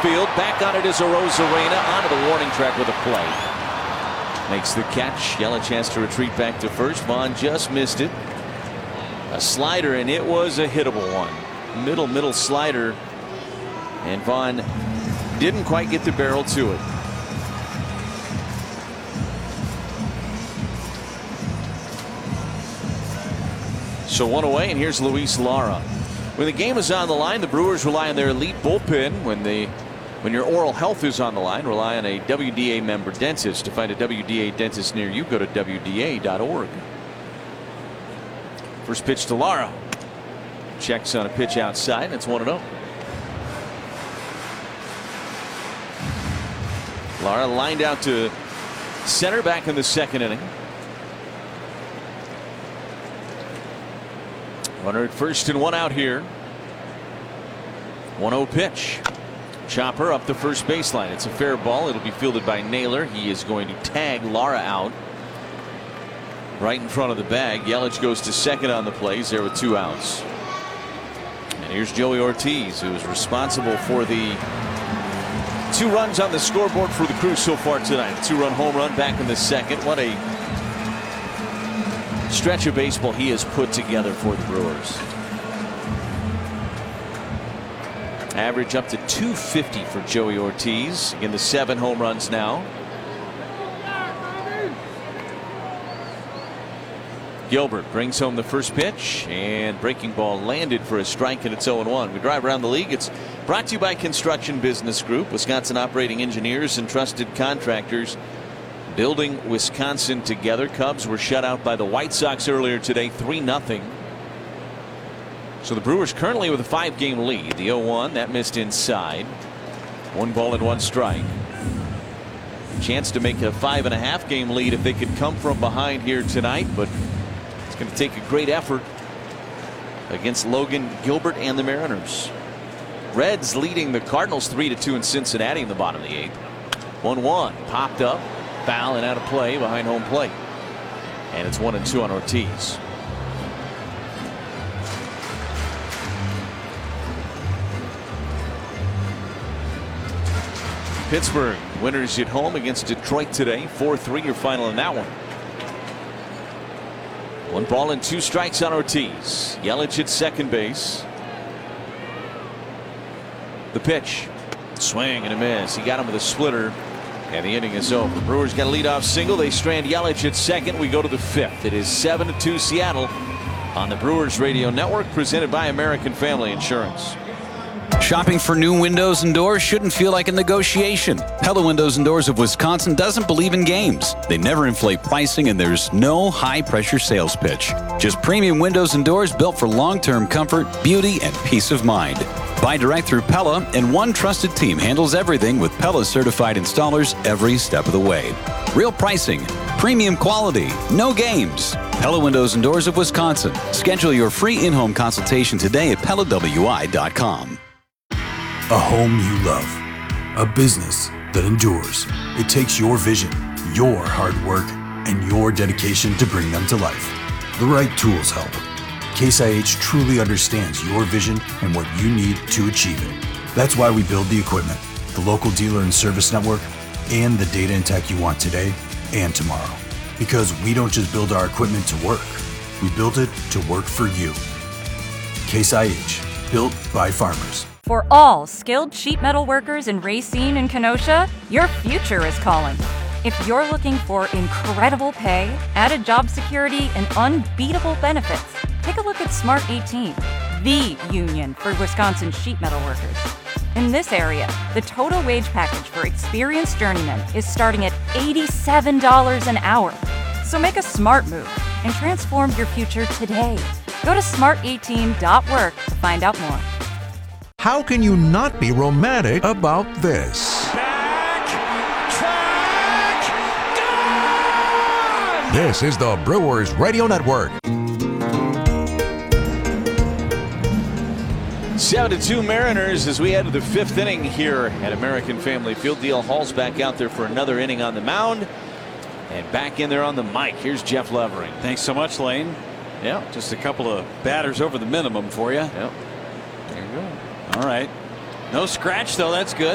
field. Back on it is Arozarena onto the warning track with a play. Makes the catch. Yelich has to retreat back to first. Vaughn just missed it. A slider, and it was a hittable one. Middle slider. And Vaughn didn't quite get the barrel to it. So one away, and here's Luis Lara. When the game is on the line, the Brewers rely on their elite bullpen. When your oral health is on the line, rely on a WDA member dentist. To find a WDA dentist near you, go to WDA.org. First pitch to Lara. Checks on a pitch outside, and it's 1-0. Lara lined out to center back in the second inning. Runner at first and one out here. 1-0 pitch. Chopper up the first baseline. It's a fair ball. It'll be fielded by Naylor. He is going to tag Lara out right in front of the bag. Yelich goes to second on the play. He's there with 2 outs. And here's Joey Ortiz, who is responsible for the 2 runs on the scoreboard for the Crew so far tonight. 2-run home run back in the second. What a stretch of baseball he has put together for the Brewers. Average up to 250 for Joey Ortiz in the 7 home runs now. Gilbert brings home the first pitch, and breaking ball landed for a strike, and it's 0-1. We drive around the league. It's brought to you by Construction Business Group, Wisconsin operating engineers and trusted contractors, building Wisconsin together. Cubs were shut out by the White Sox earlier today, 3-0. So the Brewers currently with a 5-game lead. The 0-1 that missed inside. 1 ball and 1 strike. Chance to make a 5.5-game lead if they could come from behind here tonight, but it's going to take a great effort against Logan Gilbert and the Mariners. Reds leading the Cardinals 3-2 in Cincinnati in the bottom of the 8th. 1-1 popped up, foul and out of play behind home plate, and it's 1-2 on Ortiz. Pittsburgh winners at home against Detroit today. 4-3 your final in that one. 1 ball and 2 strikes on Ortiz. Yelich at second base. The pitch. Swing and a miss. He got him with a splitter, and the inning is over. Brewers got a leadoff single. They strand Yelich at second. We go to the 5th. It is 7-2 Seattle on the Brewers Radio Network, presented by American Family Insurance. Shopping for new windows and doors shouldn't feel like a negotiation. Pella Windows and Doors of Wisconsin doesn't believe in games. They never inflate pricing, and there's no high-pressure sales pitch. Just premium windows and doors built for long-term comfort, beauty, and peace of mind. Buy direct through Pella, and one trusted team handles everything with Pella-certified installers every step of the way. Real pricing, premium quality, no games. Pella Windows and Doors of Wisconsin. Schedule your free in-home consultation today at PellaWI.com. A home you love. A business that endures. It takes your vision, your hard work, and your dedication to bring them to life. The right tools help. Case IH truly understands your vision and what you need to achieve it. That's why we build the equipment, the local dealer and service network, and the data and tech you want today and tomorrow. Because we don't just build our equipment to work. We build it to work for you. Case IH, built by farmers. For all skilled sheet metal workers in Racine and Kenosha, your future is calling. If you're looking for incredible pay, added job security, and unbeatable benefits, take a look at Smart 18, the union for Wisconsin sheet metal workers. In this area, the total wage package for experienced journeymen is starting at $87 an hour. So make a smart move and transform your future today. Go to smart18.work to find out more. How can you not be romantic about this? Back, track, gone! This is the Brewers Radio Network. 7-2 Mariners as we head to the 5th inning here at American Family Field. Dale Hall's back out there for another inning on the mound, and back in there on the mic. Here's Jeff Levering. Thanks so much, Lane. Yeah, just a couple of batters over the minimum for you. Yep. There you go. All right. No scratch, though. That's good.